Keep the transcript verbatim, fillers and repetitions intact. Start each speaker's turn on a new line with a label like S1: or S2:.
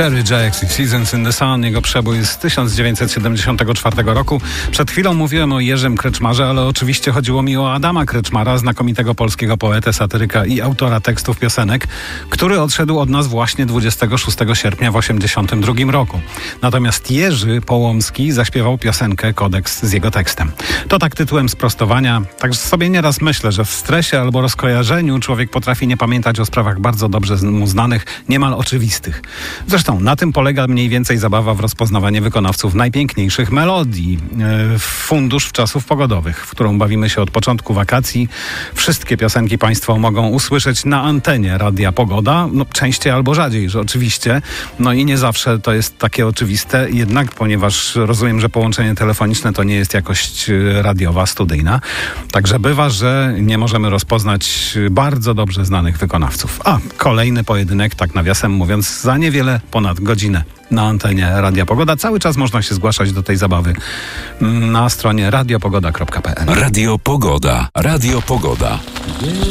S1: Cherry Jacks i Seasons in the Sun, jego przebój z tysiąc dziewięćset siedemdziesiątego czwartego roku. Przed chwilą mówiłem o Jerzym Kreczmarze, ale oczywiście chodziło mi o Adama Kreczmara, znakomitego polskiego poetę, satyryka i autora tekstów piosenek, który odszedł od nas właśnie dwudziestego szóstego sierpnia w osiemdziesiątym drugim roku. Natomiast Jerzy Połomski zaśpiewał piosenkę Kodeks z jego tekstem. To tak tytułem sprostowania. Tak sobie nieraz myślę, że w stresie albo rozkojarzeniu człowiek potrafi nie pamiętać o sprawach bardzo dobrze mu znanych, niemal oczywistych. Zresztą na tym polega mniej więcej zabawa w rozpoznawanie wykonawców najpiękniejszych melodii. Fundusz czasów pogodowych, w którą bawimy się od początku wakacji. Wszystkie piosenki Państwo mogą usłyszeć na antenie Radia Pogoda. No, częściej albo rzadziej, że oczywiście. No i nie zawsze to jest takie oczywiste, jednak ponieważ rozumiem, że połączenie telefoniczne to nie jest jakość radiowa, studyjna. Także bywa, że nie możemy rozpoznać bardzo dobrze znanych wykonawców. A kolejny pojedynek, tak nawiasem mówiąc, za niewiele ponad godzinę na antenie Radia Pogoda. Cały czas można się zgłaszać do tej zabawy na stronie radiopogoda kropka p l.
S2: Radio Pogoda. Radio Pogoda.